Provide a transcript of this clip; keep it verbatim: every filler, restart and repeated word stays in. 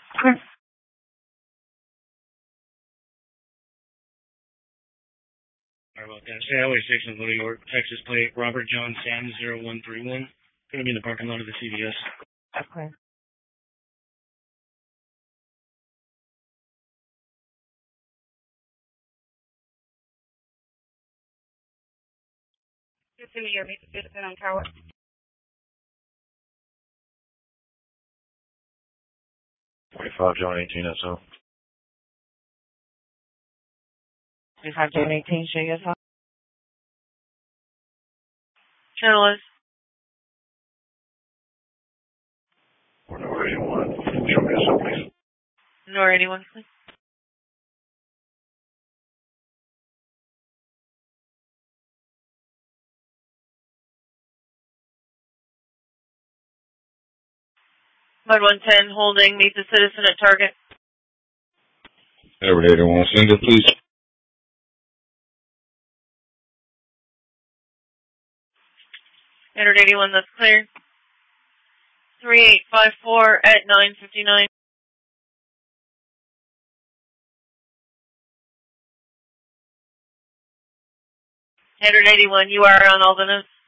Okay. Sorry about that. Say Highway six in New York, Texas plate, Robert John Sam zero one three one. Going to be in the parking lot of the C V S. Okay. Just give me your meet the citizen on tower. forty-five John eighteen S O. twenty-five John eighteen, show you a Channel is. Or number eighty-one. Show me S O, please. Nor anyone, please. Mud one ten holding, meet the citizen at target. Everett eighty-one, send it, please. Entered eighty-one, that's clear. three eight five four at nine fifty-nine. Entered eighty-one, you are on Aldenus.